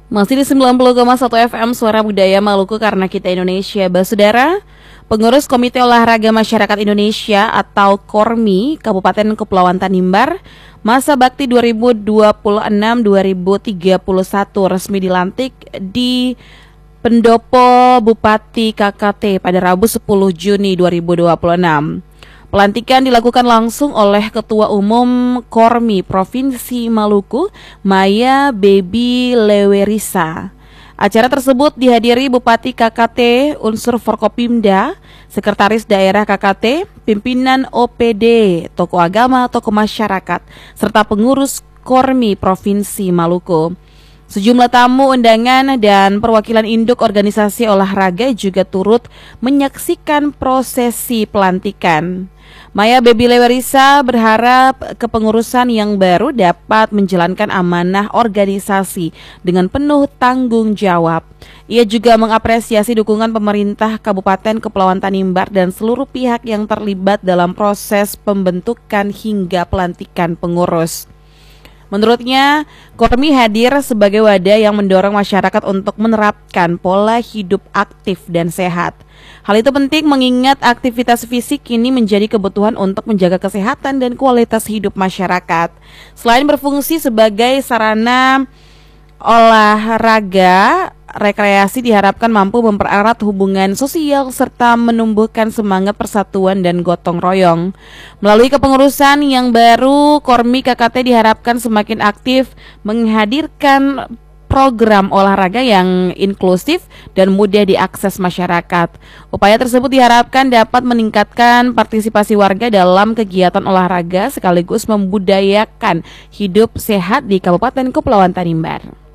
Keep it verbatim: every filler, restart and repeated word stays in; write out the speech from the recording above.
Masih di sembilan puluh koma satu F M Suara Budaya Maluku karena kita Indonesia. Basudara, pengurus Komite Olahraga Masyarakat Indonesia atau KORMI Kabupaten Kepulauan Tanimbar masa bakti dua ribu dua puluh enam dua ribu tiga puluh satu resmi dilantik di Pendopo Bupati K K T pada Rabu sepuluh Juni dua ribu dua puluh enam. Pelantikan dilakukan langsung oleh Ketua Umum KORMI Provinsi Maluku, Maya Baby Lewerisa. Acara tersebut dihadiri Bupati K K T, unsur Forkopimda, Sekretaris Daerah K K T, pimpinan O P D, tokoh agama, tokoh masyarakat, serta pengurus KORMI Provinsi Maluku. Sejumlah tamu undangan dan perwakilan induk organisasi olahraga juga turut menyaksikan prosesi pelantikan. Maya Baby Lewerisa berharap kepengurusan yang baru dapat menjalankan amanah organisasi dengan penuh tanggung jawab. Ia juga mengapresiasi dukungan pemerintah Kabupaten Kepulauan Tanimbar dan seluruh pihak yang terlibat dalam proses pembentukan hingga pelantikan pengurus. Menurutnya, KORMI hadir sebagai wadah yang mendorong masyarakat untuk menerapkan pola hidup aktif dan sehat. Hal itu penting mengingat aktivitas fisik kini menjadi kebutuhan untuk menjaga kesehatan dan kualitas hidup masyarakat. Selain berfungsi sebagai sarana olahraga, rekreasi diharapkan mampu mempererat hubungan sosial serta menumbuhkan semangat persatuan dan gotong royong. Melalui kepengurusan yang baru, KORMI K K T diharapkan semakin aktif menghadirkan program olahraga yang inklusif dan mudah diakses masyarakat. Upaya tersebut diharapkan dapat meningkatkan partisipasi warga dalam kegiatan olahraga sekaligus membudayakan hidup sehat di Kabupaten Kepulauan Tanimbar.